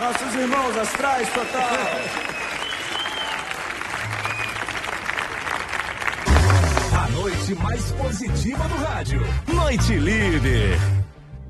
Nossos irmãos astrais total. A noite mais positiva do rádio. Noite Líder.